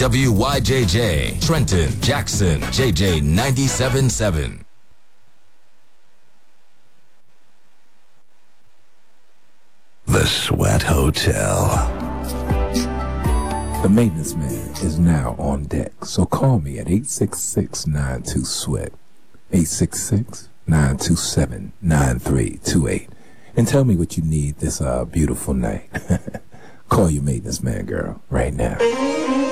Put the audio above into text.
WYJJ, Trenton, Jackson, JJ 97.7. The Sweat Hotel. The maintenance man is now on deck, so call me at 866-92-SWEAT, 866-927-9328, and tell me what you need this beautiful night. Call your maintenance man, girl, right now.